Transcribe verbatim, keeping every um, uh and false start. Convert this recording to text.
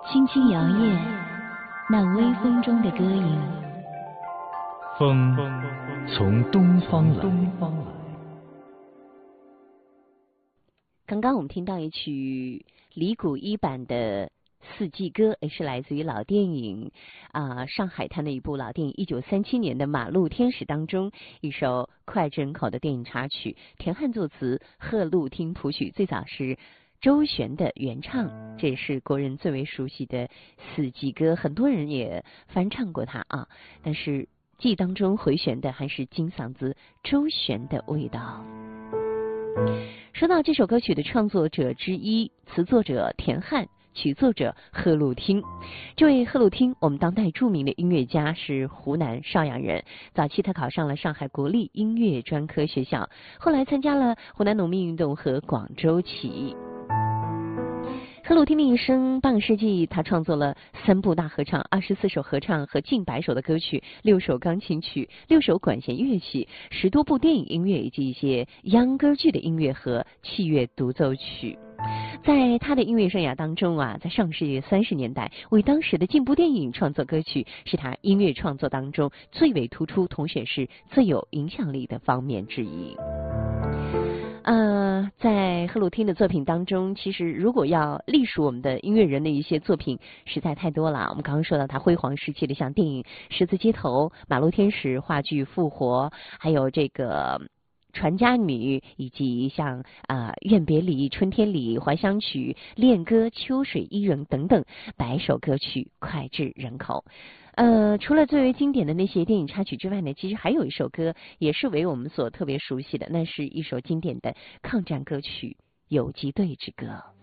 轻轻摇曳那微风中的歌音。 风从东方来。 刚刚我们听到一曲李谷一版的四季歌，也是来自于老电影啊、呃、上海滩的一部老电影一九三七年的《马路天使》当中一首脍炙人口的电影插曲，田汉作词，贺路听谱曲，最早是周璇的原唱，这也是国人最为熟悉的四季歌，很多人也翻唱过它啊，但是记忆当中回旋的还是金嗓子周璇的味道。说到这首歌曲的创作者之一，词作者田汉，曲作者贺路听。这位贺路听，我们当代著名的音乐家，是湖南邵阳人。早期他考上了上海国立音乐专科学校，后来参加了湖南农民运动和广州起义。贺路听的一生半个世纪，他创作了三部大合唱、二十四首合唱和近百首的歌曲、六首钢琴曲、六首管弦乐器、十多部电影音乐以及一些秧歌剧的音乐和器乐独奏曲。在他的音乐生涯当中啊，在上世纪三十年代，为当时的进步电影创作歌曲，是他音乐创作当中最为突出，同时也是最有影响力的方面之一。呃，在贺路听的作品当中，其实如果要隶属我们的音乐人的一些作品，实在太多了。我们刚刚说到他辉煌时期的，像电影《十字街头》、《马路天使》、话剧《复活》，还有这个传家女，以及像啊、呃《愿别离》、《春天里》、《怀乡曲》、恋歌、秋水伊人等等百首歌曲脍炙人口。呃，除了最为经典的那些电影插曲之外呢，其实还有一首歌也是为我们所特别熟悉的，那是一首经典的抗战歌曲《游击队之歌》。